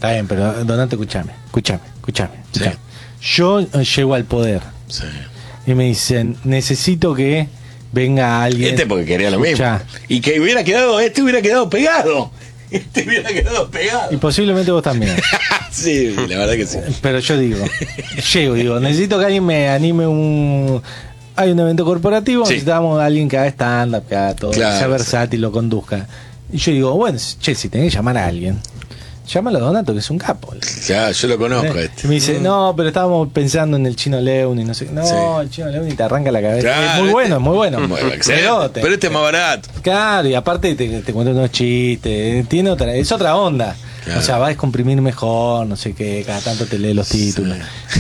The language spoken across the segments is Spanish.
Está bien, pero Donato, escúchame. Sí. Yo llego al poder Sí. y me dicen, necesito que venga alguien. Porque quería lo mismo. Escuchá. Y que hubiera quedado pegado. Y posiblemente vos también. Sí, la verdad que sí. Pero yo digo, necesito que alguien me anime hay un evento corporativo, Sí. necesitamos a alguien que haga stand-up, que haga todo, Claro, que sea versátil, lo conduzca. Y yo digo, bueno, che, si tenés que llamar a alguien, llámalo a Donato, que es un capo. Ya, yo lo conozco. Y me dice, no, pero estábamos pensando en el Chino Leoni, no sé. No, Sí. el Chino Leoni te arranca la cabeza. Claro, Es muy bueno, es muy bueno. Excelente. Pero este es más barato. Claro, y aparte te cuenta unos chistes, es otra onda. Claro. O sea, va a descomprimir mejor, no sé qué, cada tanto te lee los títulos.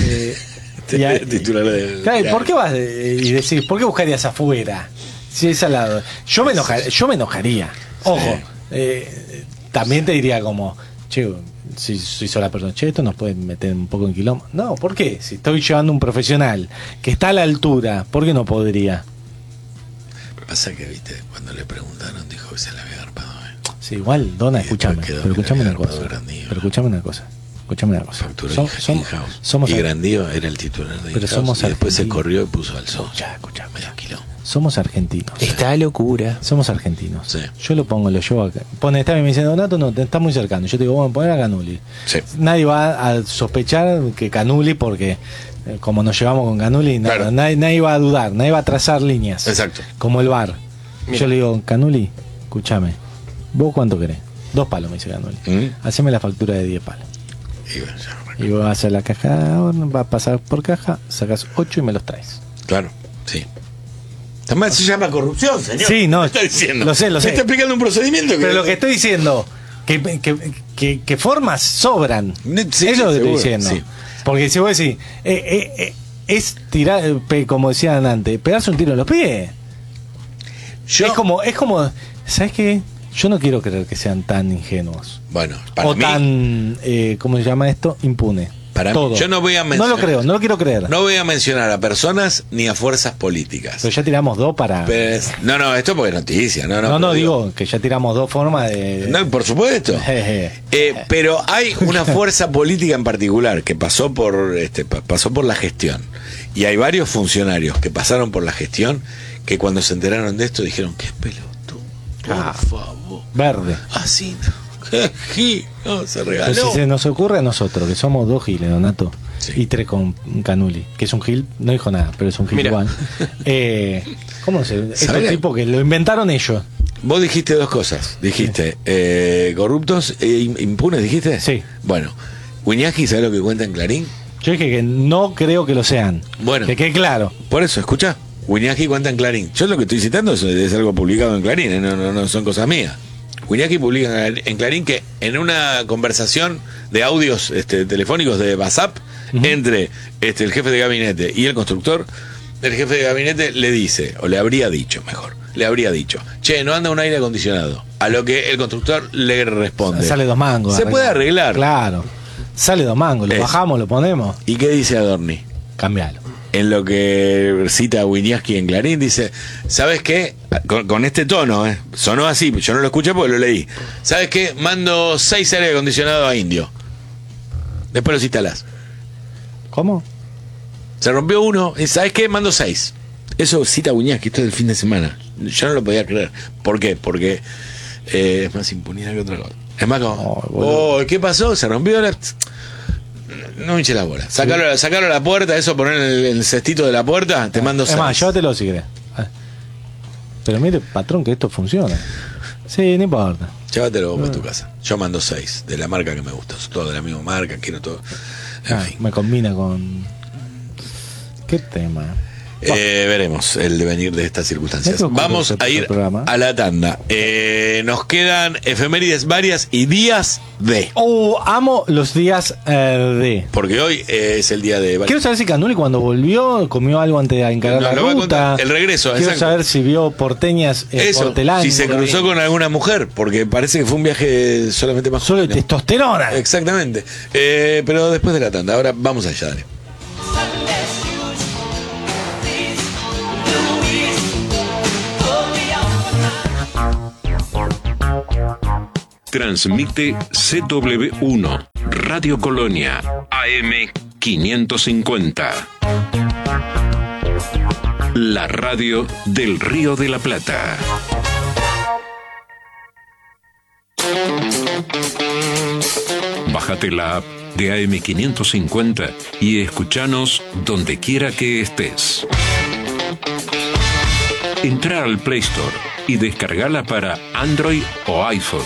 Titular de. Claro, ¿y por qué vas y decís, por qué buscarías afuera? Si es al lado. Yo me enojaría. Ojo, también te diría como, che, si soy sola persona, che, esto nos puede meter un poco en quilombo. No, ¿por qué? Si estoy llevando un profesional que está a la altura, ¿por qué no podría? Pasa que, viste, cuando le preguntaron, dijo que se le había agarpado. Sí, igual, Dona, Y después escúchame. quedó Pero que escúchame le una había cosa. agarpado Grandío. Pero escúchame una cosa. Facturó Somos somos y Grandío era el titular de pero In-House, somos y después se argentinos. corrió y puso al sol. Escuchame. Medio quilombo. Somos argentinos. Esta locura. Somos argentinos. Sí. Yo lo llevo acá. Pone, está bien, me dice, Donato, no, está muy cercano. Yo te digo, bueno, poner a Canuli. Sí. Nadie va a sospechar que Canuli, porque como nos llevamos con Canuli, Claro. nadie va a dudar, nadie va a trazar líneas. Exacto. Como el bar. Mira. Yo le digo, Canuli, escúchame, ¿vos cuánto querés? 2 palos, me dice Canuli. Haceme la factura de 10 palos. Y bueno, ya, Y vos vas a hacer la caja, va a pasar por caja, sacas 8 y me los traes. claro, sí. Además se llama corrupción, señor. Sí, no, ¿Qué está diciendo? lo sé. Me está explicando un procedimiento que... Pero lo que estoy diciendo, que formas sobran. Sí, Eso es lo que estoy seguro, diciendo. sí. Porque si vos decís, es tirar, como decían antes, pegarse un tiro en los pies. Yo, Es como, ¿sabes qué? Yo no quiero creer que sean tan ingenuos. bueno, para O mí, tan, ¿cómo se llama esto? Impune. para Todo. mí, yo no voy a No mencionar... lo creo, no lo quiero creer. No voy a mencionar a personas ni a fuerzas políticas. Pero ya tiramos 2 para... No, esto porque es noticia. No, No, pero digo que ya tiramos 2 formas de... No, por supuesto. Pero hay una fuerza política en particular que pasó por la gestión. Y hay varios funcionarios que pasaron por la gestión que cuando se enteraron de esto dijeron, qué pelotudo, por favor. Verde. Así no. No, se regaló. Pero si se nos ocurre a nosotros, que somos 2 giles, Donato, Sí. y 3 con Canuli, que es un gil, no dijo nada, pero es un gil Mira. igual. ¿Cómo se...? Estos ¿Sabés? tipos que lo inventaron ellos. Vos dijiste 2 cosas. Dijiste corruptos e impunes, dijiste. Sí. Bueno, Wiñaski, ¿sabés lo que cuenta en Clarín? Yo dije que no creo que lo sean. Bueno. Que quede claro. Por eso, escucha. Wiñaski cuenta en Clarín. Yo lo que estoy citando es algo publicado en Clarín, no son cosas mías. Wiñaski publica en Clarín que en una conversación de audios telefónicos de WhatsApp entre el jefe de gabinete y el constructor, el jefe de gabinete le dice, o le habría dicho, che, no anda un aire acondicionado. A lo que el constructor le responde, Sale 2 mangos. se puede arreglar. Claro. Sale 2 mangos, lo Es. bajamos, lo ponemos. ¿Y qué dice Adorni? Cambialo. En lo que cita Wiñaski en Clarín, dice, ¿sabes qué? Con este tono, sonó así, yo no lo escuché porque lo leí. ¿Sabes qué? Mando 6 aire acondicionados a Indio. Después los instalás. ¿Cómo? Se rompió uno, y ¿sabes qué? Mando 6. Eso cita Wiñaski, esto es del fin de semana. Yo no lo podía creer. ¿Por qué? Porque es más impunidad que otra cosa. Es más como, ¿qué pasó? Se rompió la... No hinche la bola. Sacarlo a la puerta, eso, poner en el cestito de la puerta, te mando 6. Es más, llévatelo si querés. Pero mire, patrón, que esto funciona. Sí, no importa. Llévatelo vos para tu casa. Yo mando 6 de la marca que me gusta. Todo de la misma marca, quiero todo. En fin. Me combina con... ¿Qué tema? Veremos el devenir de estas circunstancias. ¿No te ocurre Vamos hacer a ir otro programa? a la tanda. Nos quedan efemérides varias y días de. Amo los días de... Porque hoy es el día de... Quiero saber si Canuli cuando volvió comió algo antes de encarar No, la lo voy a ruta. contar. El regreso, Quiero exacto. saber si vio porteñas Eso, hortelano. si se cruzó con alguna mujer, porque parece que fue un viaje solamente Solo masculino. de testosterona. Exactamente. Pero después de la tanda. Ahora vamos allá, dale. Transmite CW1 Radio Colonia, AM 550. La radio del Río de la Plata. Bájate la app de AM 550 y escuchanos donde quiera que estés. Entra al Play Store y descargala para Android o iPhone.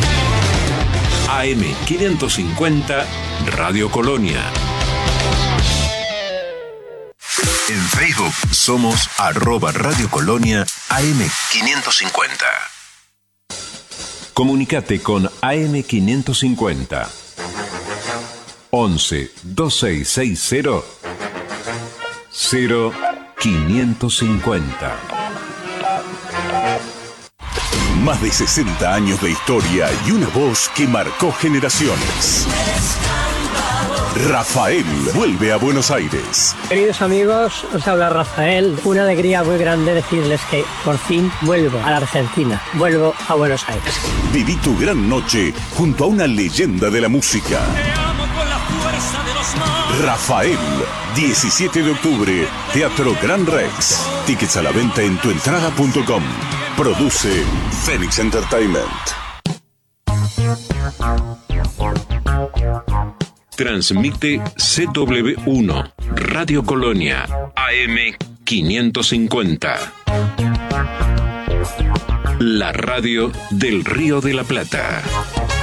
AM 550 Radio Colonia. En Facebook somos @Radio Colonia AM 550. Comunicate con AM 550. 11 2660 0550. Más de 60 años de historia y una voz que marcó generaciones. Rafael vuelve a Buenos Aires. Queridos amigos, os habla Rafael. Una alegría muy grande decirles que por fin vuelvo a la Argentina. Vuelvo a Buenos Aires. Viví tu gran noche junto a una leyenda de la música. Rafael, 17 de octubre, Teatro Gran Rex. Tickets a la venta en tuentrada.com. Produce Phoenix Entertainment. Transmite CW1 Radio Colonia AM 550. La radio del Río de la Plata.